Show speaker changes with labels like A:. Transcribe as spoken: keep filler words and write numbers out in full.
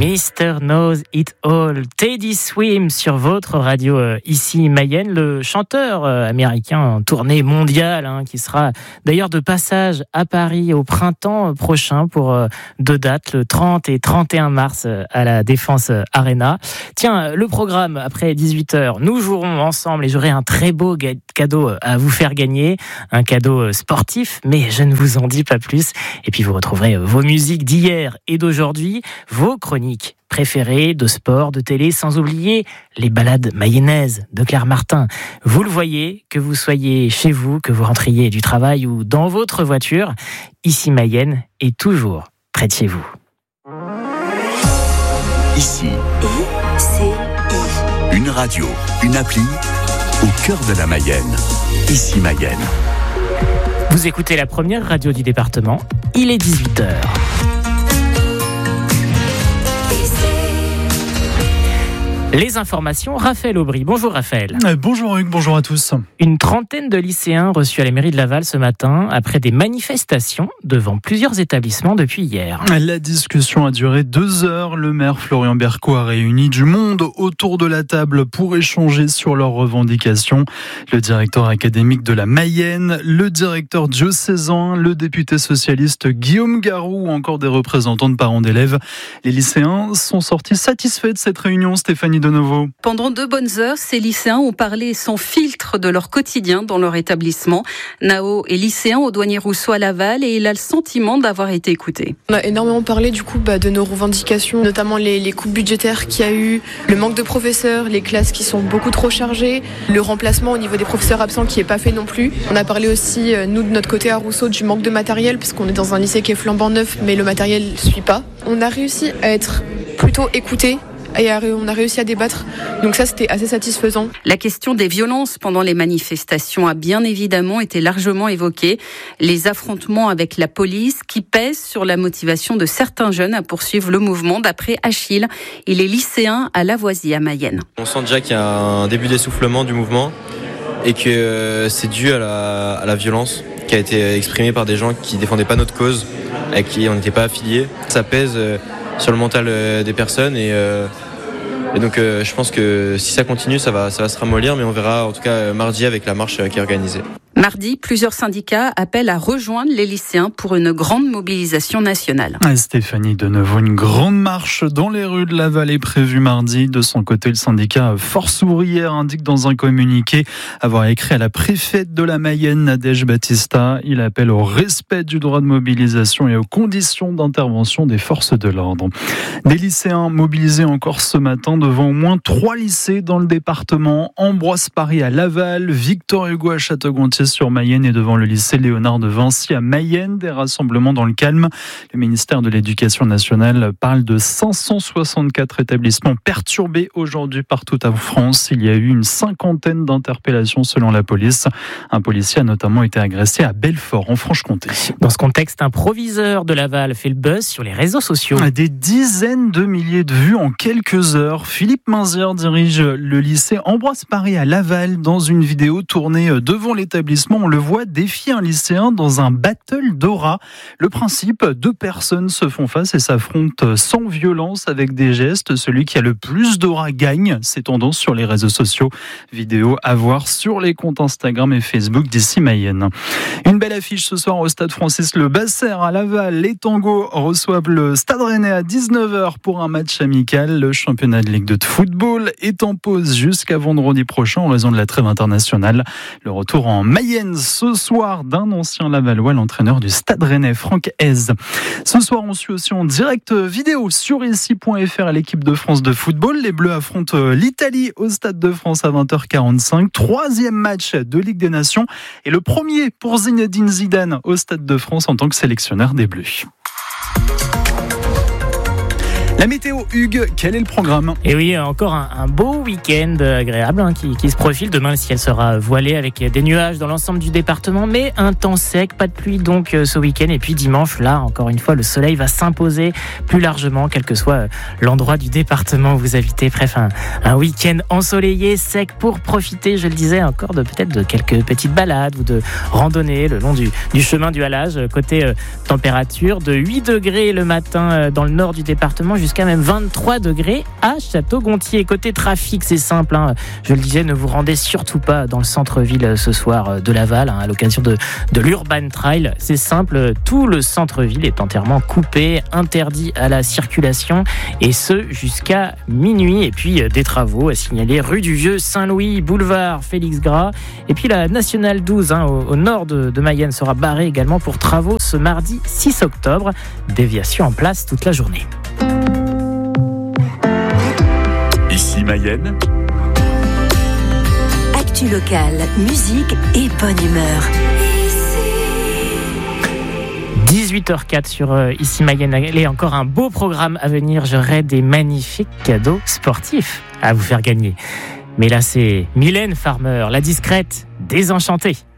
A: mister Knows It All, Teddy Swims sur votre radio euh, ici Mayenne, le chanteur euh, américain en tournée mondiale hein, qui sera d'ailleurs de passage à Paris au printemps prochain pour euh, deux dates, le trente et trente et un mars euh, à la Défense Arena. Tiens, le programme après dix-huit heures, nous jouerons ensemble et j'aurai un très beau ga- cadeau à vous faire gagner, un cadeau sportif, mais je ne vous en dis pas plus. Et puis vous retrouverez vos musiques d'hier et d'aujourd'hui, vos chroniques préférées de sport, de télé, sans oublier les balades mayennaises de Claire Martin. Vous le voyez, que vous soyez chez vous, que vous rentriez du travail ou dans votre voiture, ici Mayenne est toujours près de chez vous.
B: Ici,
C: I C I.
B: une radio, une appli au cœur de la Mayenne. Ici Mayenne.
A: Vous écoutez la première radio du département, il est dix-huit heures. Les informations, Raphaël Aubry. Bonjour Raphaël.
D: Euh, bonjour Hugues, bonjour à tous.
A: Une trentaine de lycéens reçus à la mairie de Laval ce matin après des manifestations devant plusieurs établissements depuis hier.
D: La discussion a duré deux heures. Le maire Florian Berco a réuni du monde autour de la table pour échanger sur leurs revendications. Le directeur académique de la Mayenne, le directeur diocésain, le député socialiste Guillaume Garou ou encore des représentants de parents d'élèves. Les lycéens sont sortis satisfaits de cette réunion, Stéphanie de nouveau.
E: Pendant deux bonnes heures, ces lycéens ont parlé sans filtre de leur quotidien dans leur établissement. Nao est lycéen au Douanier Rousseau à Laval et il a le sentiment d'avoir été écouté.
F: On a énormément parlé du coup bah, de nos revendications, notamment les, les coupes budgétaires qu'il y a eu, le manque de professeurs, les classes qui sont beaucoup trop chargées, le remplacement au niveau des professeurs absents qui n'est pas fait non plus. On a parlé aussi, nous de notre côté à Rousseau, du manque de matériel parce qu'on est dans un lycée qui est flambant neuf mais le matériel ne suit pas. On a réussi à être plutôt écoutés. Et on a réussi à débattre, donc ça c'était assez satisfaisant.
E: La question des violences pendant les manifestations a bien évidemment été largement évoquée. Les affrontements avec la police qui pèsent sur la motivation de certains jeunes à poursuivre le mouvement. D'après Achille, il est lycéen à Lavoisier à Mayenne.
G: On sent déjà qu'il y a un début d'essoufflement du mouvement et que c'est dû à la, à la violence qui a été exprimée par des gens qui ne défendaient pas notre cause, à qui on n'était pas affiliés. Ça pèse sur le mental des personnes et, euh, et donc euh, je pense que si ça continue ça va, ça va se ramollir, mais on verra en tout cas mardi avec la marche qui est organisée.
E: Mardi, plusieurs syndicats appellent à rejoindre les lycéens pour une grande mobilisation nationale.
D: Stéphanie, de nouveau, une grande marche dans les rues de Laval est prévue mardi. De son côté, le syndicat Force Ouvrière indique dans un communiqué avoir écrit à la préfète de la Mayenne, Nadège Battista. Il appelle au respect du droit de mobilisation et aux conditions d'intervention des forces de l'ordre. Des lycéens mobilisés encore ce matin devant au moins trois lycées dans le département. Ambroise Paré à Laval, Victor Hugo à Château-Gontier sur Mayenne et devant le lycée Léonard de Vinci à Mayenne. Des rassemblements dans le calme. Le ministère de l'Éducation nationale parle de cinq cent soixante-quatre établissements perturbés aujourd'hui partout en France. Il y a eu une cinquantaine d'interpellations selon la police. Un policier a notamment été agressé à Belfort en Franche-Comté.
A: Dans ce contexte, un proviseur de Laval fait le buzz sur les réseaux sociaux.
D: Des dizaines de milliers de vues en quelques heures. Philippe Minzière dirige le lycée Ambroise Paré à Laval. Dans une vidéo tournée devant l'établissement, on le voit défier un lycéen dans un battle d'aura. Le principe, deux personnes se font face et s'affrontent sans violence avec des gestes. Celui qui a le plus d'aura gagne. C'est tendance sur les réseaux sociaux. Vidéo à voir sur les comptes Instagram et Facebook d'ici Mayenne. Une belle affiche ce soir au stade Francis Le Basser à Laval. Les tangos reçoivent le Stade Rennais à dix-neuf heures pour un match amical. Le championnat de Ligue deux de football est en pause jusqu'à vendredi prochain en raison de la trêve internationale. Le retour en Mayenne ce soir d'un ancien Lavallois, l'entraîneur du Stade Rennais, Franck Hez. Ce soir, on suit aussi en direct vidéo sur ici point f r l'équipe de France de football. Les Bleus affrontent l'Italie au Stade de France à vingt heures quarante-cinq. Troisième match de Ligue des Nations et le premier pour Zinedine Zidane au Stade de France en tant que sélectionneur des Bleus. La météo, Hugues, quel est le programme ?
A: Et oui, encore un, un beau week-end agréable hein, qui, qui se profile. Demain, le ciel sera voilé avec des nuages dans l'ensemble du département, mais un temps sec, pas de pluie donc ce week-end. Et puis dimanche, là, encore une fois, le soleil va s'imposer plus largement, quel que soit l'endroit du département où vous habitez. Bref, un, un week-end ensoleillé, sec pour profiter, je le disais, encore de peut-être de quelques petites balades ou de randonnées le long du, du chemin du halage. Côté euh, température, de huit degrés le matin euh, dans le nord du département jusqu'à jusqu'à même vingt-trois degrés à Château-Gontier. Côté trafic, c'est simple, hein. Je le disais, ne vous rendez surtout pas dans le centre-ville ce soir de Laval, hein, à l'occasion de, de l'Urban Trail. C'est simple, tout le centre-ville est entièrement coupé, interdit à la circulation, et ce jusqu'à minuit. Et puis des travaux à signaler rue du Vieux Saint-Louis, boulevard Félix Gras, et puis la nationale douze, hein, au, au nord de, de Mayenne sera barrée également pour travaux ce mardi six octobre. Déviation en place toute la journée.
B: Ici Mayenne.
C: Actu locale, musique et bonne humeur.
A: dix-huit heures zéro quatre sur euh, Ici Mayenne. Allez, encore un beau programme à venir. J'aurai des magnifiques cadeaux sportifs à vous faire gagner. Mais là, c'est Mylène Farmer, la discrète, désenchantée.